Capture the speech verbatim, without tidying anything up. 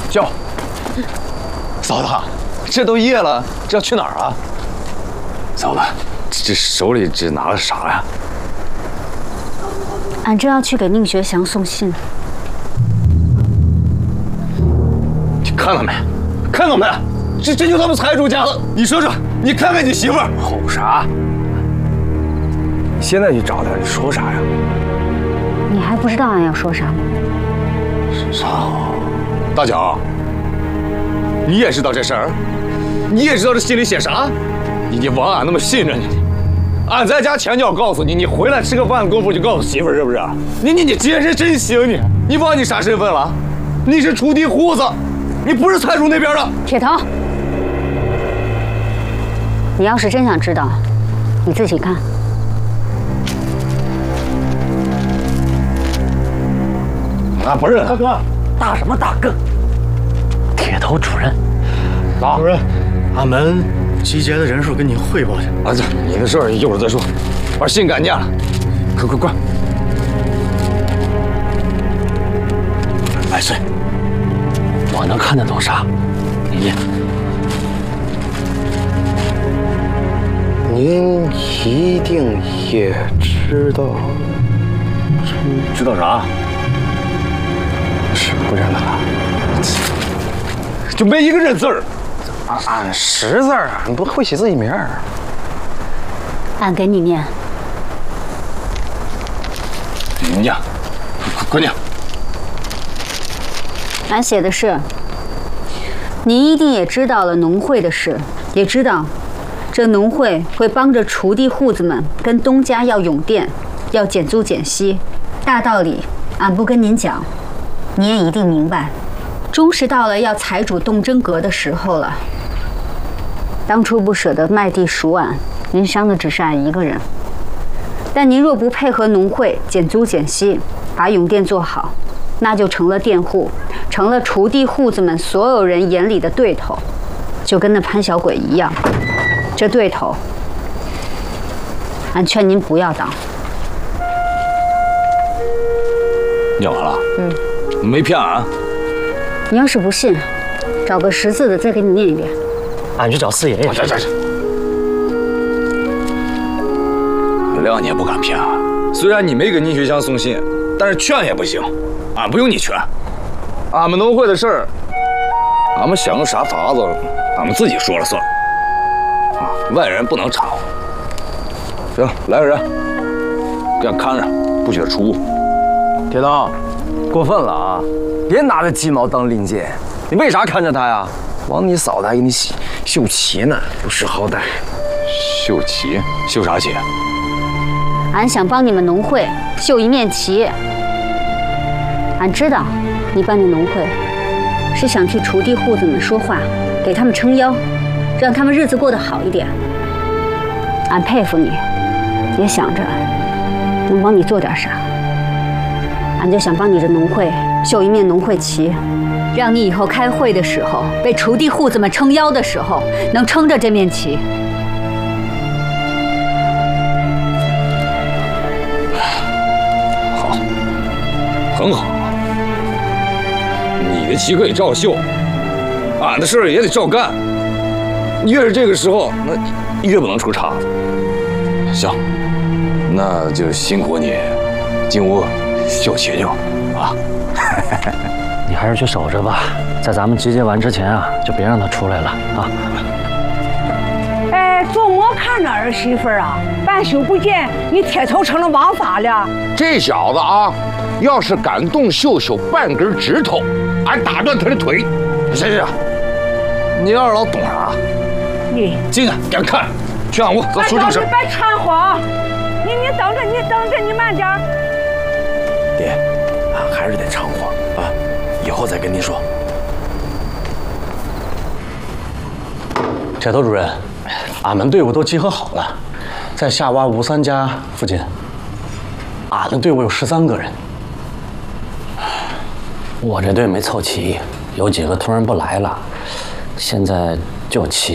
叫。嫂子，这都夜了，这要去哪儿啊？嫂子，这手里这拿了啥呀？ 俺正要去给宁学祥送信。 你看到没？看到没？这这就他们财主家的。你说说，你看看你媳妇儿。吼啥？你现在去找他，你说啥呀？ 你还不知道俺要说啥吗？ 啥？大脚，你也知道这事儿？你也知道这信里写啥？你你枉俺那么信任你，俺在家前脚告诉你，你回来吃个饭功夫就告诉媳妇儿是不是？你你你今天真行你！你忘你啥身份了？你是锄地户子，你不是财主那边的。 铁头，你要是真想知道，你自己看。 俺不认。 大哥，大什么大哥？铁头主任， 老主任，俺们集结的人数跟你汇报去。 儿子，你的事儿一会儿再说，把信赶念了，快快快！ 百岁，我能看得懂啥？你念。 您一定也知道， 知道啥？ 是不认得了。 就没一个认字儿。 俺俺识字儿，俺不会写自己名儿。 俺给你念。 你念，快快念。 俺写的是：你一定也知道了农会的事，也知道这农会会帮着锄地户子们跟东家要永佃，要减租减息。大道理俺不跟您讲，你也一定明白。终是到了要财主动真格的时候了。当初不舍得卖地赎俺，您伤的只是俺一个人。但您若不配合农会减租减息，把永佃做好，那就成了佃户，成了锄地户子们所有人眼里的对头，就跟那潘小鬼一样。这对头，俺劝您不要当。 念完了？ 嗯。 没骗俺。 你要是不信，找个识字的再给你念一遍。 俺去找四爷爷。 这这这。谅你也不敢骗俺。虽然你没给宁学祥送信，但是劝也不行，俺不用你劝。俺们农会的事儿，俺们想用啥法子，俺们自己说了算。啊，外人不能掺和。行，来个人，给俺看着，不许他出屋。 铁头，过分了啊！别拿着鸡毛当令箭，你为啥看着他呀？枉你嫂子还给你绣绣旗呢，不识好歹。 绣旗？绣啥旗？ 俺想帮你们农会绣一面旗。俺知道，你办这农会是想替锄地户子们说话，给他们撑腰，让他们日子过得好一点。俺佩服你，也想着能帮你做点啥。俺就想帮你这农会绣一面农会旗，让你以后开会的时候，被锄地户子们撑腰的时候，能撑着这面旗。 好，很好。你的旗可以照绣，俺的事儿也得照干。越是这个时候，那越不能出岔子。行，那就辛苦你进屋绣旗去啊。 你还是去守着吧，在咱们集结完之前啊，就别让他出来了啊。 哎，做么看着儿媳妇啊？半宿不见，你铁头成了王法了。 这小子啊，要是敢动秀秀半根指头，俺打断他的腿。 行行，你二老懂啥？ 你进来给俺看，去俺屋，咱说正事。 你别掺和啊！你你等着，你等着，你慢点。 爹，俺还是得偿还啊，以后再跟您说。 铁头主任，俺们队伍都集合好了，在下洼吴三家附近。俺的队伍有十三个人，我这队没凑齐，有几个突然不来了，现在就齐。